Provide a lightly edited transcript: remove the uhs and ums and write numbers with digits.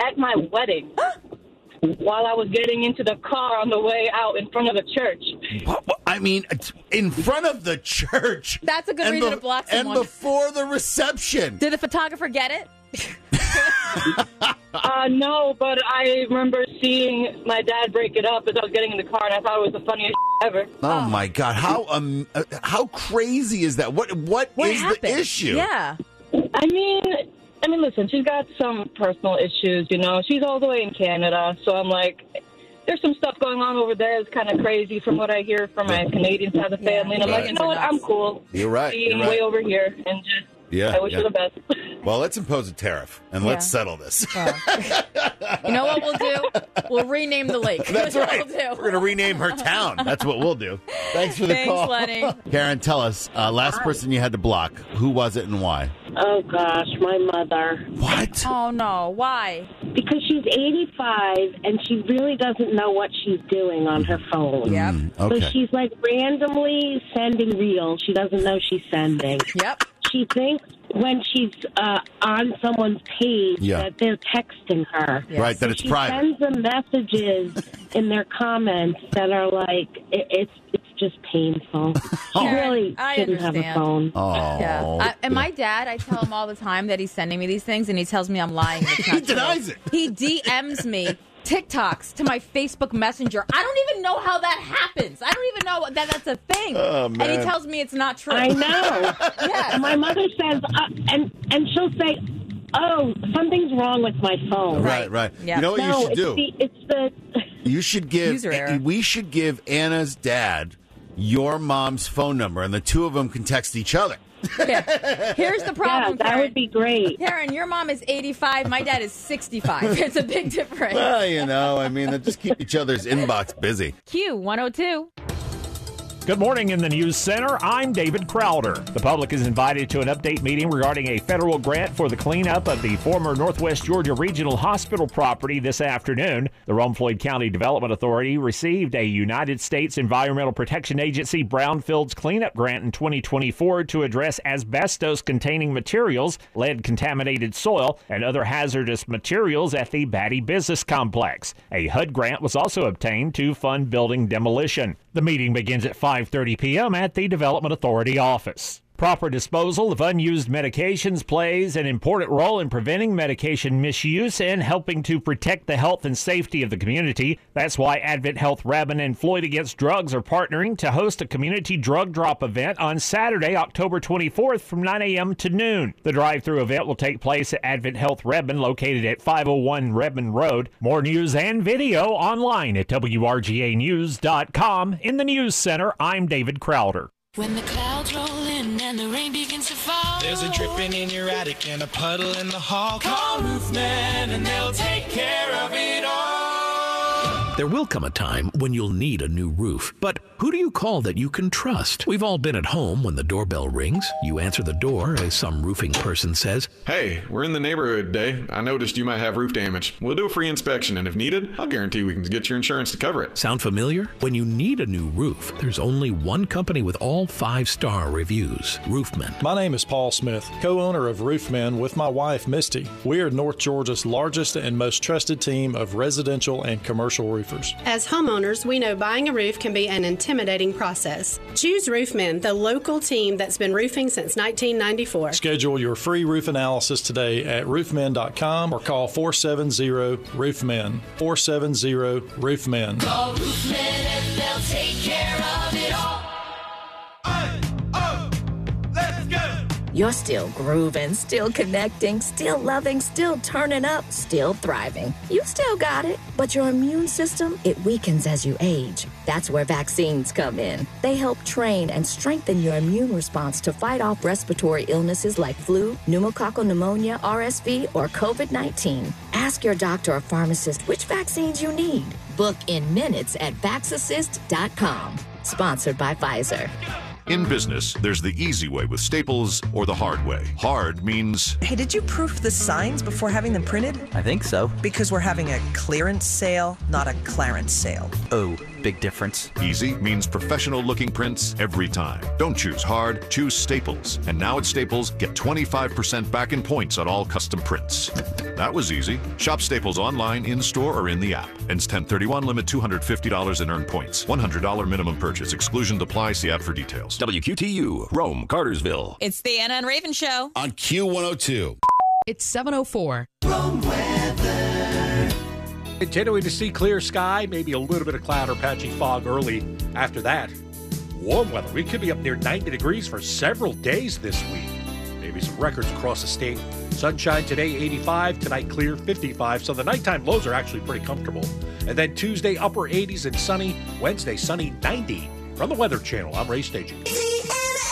at my wedding while I was getting into the car on the way out in front of the church. What? I mean, in front of the church. That's a good reason to block someone. And before the reception. Did the photographer get it? No, but I remember seeing my dad break it up as I was getting in the car, and I thought it was the funniest ever. Oh my God! How crazy is that? What is happened? The issue? Yeah. I mean, listen, she's got some personal issues, you know. She's all the way in Canada, so I'm like, there's some stuff going on over there that's kind of crazy from what I hear from my Canadian side of the family. And I'm like, you know what, I'm cool. You're right. Being way over here and just, I wish her the best. Well, let's impose a tariff and let's settle this. You know what we'll do? We'll rename the lake. That's right. We're going to rename her town. That's what we'll do. Thanks for the call. Thanks, Lenny. Karen, tell us, last person you had to block. Who was it and why? Oh, gosh, my mother. What? Oh, no. Why? Because she's 85, and she really doesn't know what she's doing on her phone. Yep. Okay. So she's, like, randomly sending reels she doesn't know she's sending. Yep. She thinks when she's on someone's page that they're texting her. Yes. Right, that it's she private. She sends them messages in their comments that are like, it's just painful. She really shouldn't have a phone. Oh. Yeah. And my dad, I tell him all the time that he's sending me these things, and he tells me I'm lying. He denies it. He DMs me TikToks to my Facebook Messenger. I don't even know how that happens. I don't even know that that's a thing. Oh, man. And he tells me it's not true. I know. Yes. And my mother says, and she'll say, oh, something's wrong with my phone. Right. Yeah. You know what you should do? It's the you should give. User error. We should give Anna's dad your mom's phone number, and the two of them can text each other. Yeah. Here's the problem, that Karen. would be great. Karen, your mom is 85. My dad is 65. It's a big difference. Well, you know, I mean, they just keep each other's inbox busy. Q102. Good morning in the News Center. I'm David Crowder. The public is invited to an update meeting regarding a federal grant for the cleanup of the former Northwest Georgia Regional Hospital property this afternoon. The Rome-Floyd County Development Authority received a United States Environmental Protection Agency Brownfields Cleanup Grant in 2024 to address asbestos-containing materials, lead-contaminated soil, and other hazardous materials at the Batty Business Complex. A HUD grant was also obtained to fund building demolition. The meeting begins at 5:30 p.m. at the Development Authority office. Proper disposal of unused medications plays an important role in preventing medication misuse and helping to protect the health and safety of the community. That's why Advent Health Rabin and Floyd Against Drugs are partnering to host a community drug drop event on Saturday, October 24th from 9 a.m. to noon. The drive-through event will take place at Advent Health Rabin, located at 501 Rabin Road. More news and video online at WRGAnews.com. In the News Center, I'm David Crowder. When the clouds roll in and the rain begins to fall, there's a dripping in your attic and a puddle in the hall. Call Roofman and they'll take care of it all. There will come a time when you'll need a new roof, but who do you call that you can trust? We've all been at home when the doorbell rings. You answer the door as some roofing person says, "Hey, we're in the neighborhood today. I noticed you might have roof damage. We'll do a free inspection, and if needed, I'll guarantee we can get your insurance to cover it." Sound familiar? When you need a new roof, there's only one company with all 5-star reviews, Roofman. My name is Paul Smith, co-owner of Roofman with my wife, Misty. We are North Georgia's largest and most trusted team of residential and commercial roofers. As homeowners, we know buying a roof can be an intimidating process. Choose Roofman, the local team that's been roofing since 1994. Schedule your free roof analysis today at roofman.com or call 470-ROOFMEN. 470-ROOFMEN. Call Roofman and they'll take care of it all. You're still grooving, still connecting, still loving, still turning up, still thriving. You still got it, but your immune system, it weakens as you age. That's where vaccines come in. They help train and strengthen your immune response to fight off respiratory illnesses like flu, pneumococcal pneumonia, RSV, or COVID-19. Ask your doctor or pharmacist which vaccines you need. Book in minutes at VaxAssist.com. Sponsored by Pfizer. In business, there's the easy way with Staples or the hard way. Hard means... Hey, did you proof the signs before having them printed? I think so. Because we're having a clearance sale, not a Clarence sale. Oh, big difference. Easy means professional-looking prints every time. Don't choose hard, choose Staples. And now at Staples, get 25% back in points on all custom prints. That was easy. Shop Staples online, in-store, or in the app. Ends 10/31, limit $250 in earned points. $100 minimum purchase. Exclusions apply. See app for details. WQTU, Rome, Cartersville. It's the Anna and Raven Show. On Q102. It's 7:04. Rome weather. Continuing to see clear sky, maybe a little bit of cloud or patchy fog early. After that, warm weather. We could be up near 90 degrees for several days this week. Maybe some records across the state. Sunshine today, 85. Tonight, clear, 55. So the nighttime lows are actually pretty comfortable. And then Tuesday, upper 80s and sunny. Wednesday, sunny, 90. From the Weather Channel, I'm Ray Staging.